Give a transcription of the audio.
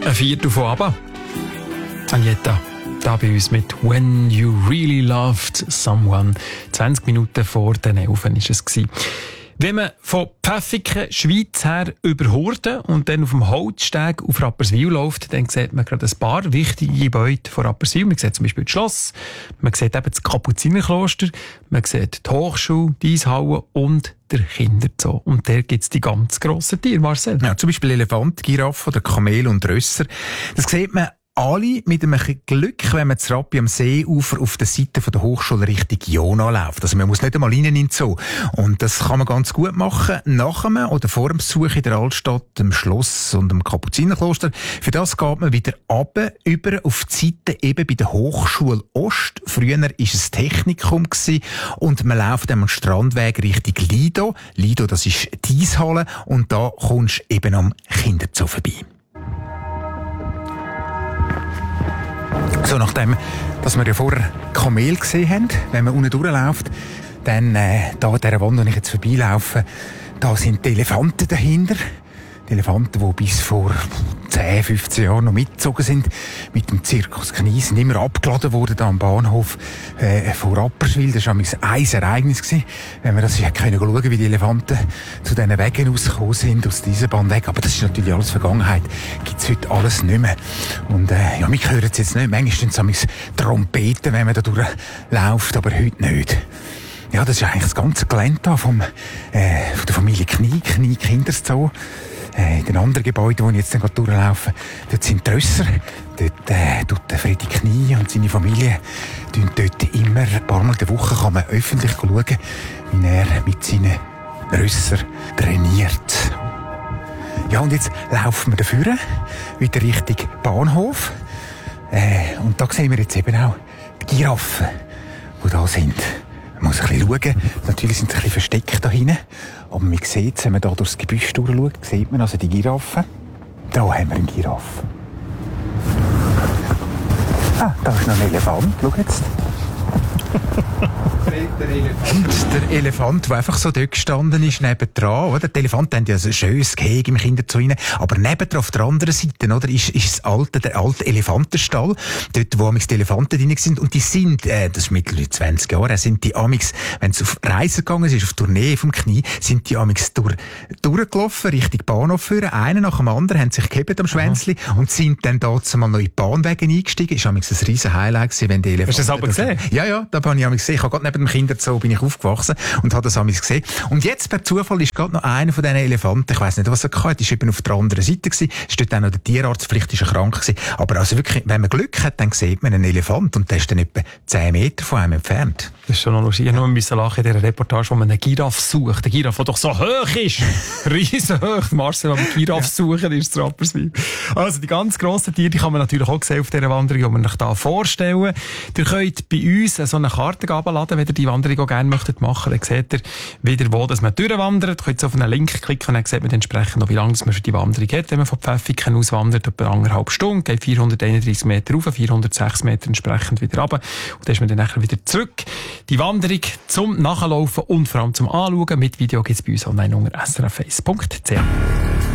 Ein Viertel von ABBA. Agneta, da bei uns mit «When You Really Loved Someone». 20 Minuten vor den 11 war es. Wenn man von Pfäffiken, Schweiz her über Hurden und dann auf dem Holzsteg auf Rapperswil läuft, dann sieht man gerade ein paar wichtige Gebäude von Rapperswil. Man sieht zum Beispiel das Schloss, man sieht eben das Kapuzinerkloster, man sieht die Hochschule, die Eishalle und der Kinderzoo. Und der gibt es die ganz grossen Tiere, Marcel. Ja, zum Beispiel Elefant, Giraffe oder Kamel und Rösser. Das sieht man alle mit einem Glück, wenn man zu Rappi am Seeufer auf der Seite von der Hochschule Richtung Jona läuft. Also man muss nicht einmal rein in den Zoo. Und das kann man ganz gut machen, nach dem oder vor dem Besuch in der Altstadt, dem Schloss und dem Kapuzinerkloster. Für das geht man wieder runter, über auf die Seite eben bei der Hochschule Ost. Früher war es Technikum und man läuft am Strandweg Richtung Lido. Lido, das ist die Eishalle und da kommst du eben am Kinderzoo vorbei. So, nachdem, dass wir ja vorher Kamel gesehen haben, wenn man unten durchläuft, dann, da an dieser Wand, wo ich jetzt vorbeilaufe, da sind die Elefanten dahinter. Die Elefanten, die bis vor 10, 15 Jahren noch mitgezogen sind, mit dem Zirkus Knie, sind immer abgeladen worden, da am Bahnhof, von Rapperswil. Das war ein Ereignis gewesen, wenn wir das können schauen, wie die Elefanten zu diesen Wegen rausgekommen sind, aus dieser Bahn weg. Aber das ist natürlich alles Vergangenheit. Gibt's heute alles nicht mehr. Und, ja, wir hören es jetzt nicht. Manchmal sind es Trompeten, wenn man da durchläuft, aber heute nicht. Ja, das ist eigentlich das ganze Gelände da von der Familie Knie Kinderzoo. In den anderen Gebäuden, wo ich jetzt gerade durchlaufe, dort sind die Rösser. Dort tut der Freddy Knie und seine Familie dort immer ein paar Mal in der Woche kann man öffentlich schauen, wie er mit seinen Rössern trainiert. Ja, und jetzt laufen wir dafür, wieder Richtung Bahnhof. Und da sehen wir jetzt eben auch die Giraffen, die da sind. Man muss ein bisschen schauen. Natürlich sind sie ein bisschen versteckt da hinten. Aber man sieht, wenn man da durchs Gebüsch durchschaut, sieht man also die Giraffen. Da haben wir eine Giraffe. Ah, da ist noch ein Elefant. Schau jetzt. Der Elefant, der einfach so dort gestanden ist, nebendran, oder? Die Elefanten haben ja so ein schönes Gehege im Kinderzoo rein, aber nebendran auf der anderen Seite, oder, ist der alte Elefantenstall, dort, wo die Elefanten drin sind, und die sind, das ist mittlerweile 20 Jahre, sind die amix, wenn es auf Reisen gegangen ist, auf Tournee vom Knie, sind die amix durchgelaufen, Richtung Bahnhof führen, einer nach dem anderen, haben sich gehebt am Schwänzli und sind dann dort mal neue Bahnwege eingestiegen. Ist amix ein riesen Highlight gewesen, wenn die Elefanten... Hast du das aber gesehen? Ja, da bin ich amix gesehen. Ich habe gerade neben dem Kinderzoo bin ich aufgewachsen und habe das amix gesehen. Und jetzt per Zufall ist gerade noch einer von diesen Elefanten, ich weiss nicht, was er hatte, ist eben auf der anderen Seite gewesen, ist dort auch noch der Tierarzt, vielleicht ist er krank gewesen. Aber also wirklich, wenn man Glück hat, dann sieht man einen Elefant und der ist dann etwa 10 Meter von einem entfernt. Das ist schon noch lustig. Ich musste nur lachen in dieser Reportage, wo man einen Giraffe sucht. Der Giraffe, der doch so hoch ist. Riesen hoch. Marcel, am Giraffe suchen ist zu Rapperswil. Also, die ganz grossen Tiere, die kann man natürlich auch sehen auf dieser Wanderung, die wir euch hier vorstellen. Ihr könnt bei uns so eine Karte abladen, wenn ihr die Wanderung auch gerne möchtet machen. Dann seht ihr wieder, wo dass man durchwandert. Ihr könnt auf einen Link klicken und dann sieht man entsprechend noch, wie lange man für die Wanderung hat. Wenn man von Pfäffiken auswandert, etwa 1,5 Stunden, geht 431 Meter rauf, 406 Meter entsprechend wieder runter. Und dann ist man dann nachher wieder zurück. Die Wanderung zum Nachlaufen und vor allem zum Anschauen mit Video gibt es bei uns online unter srf1.ch.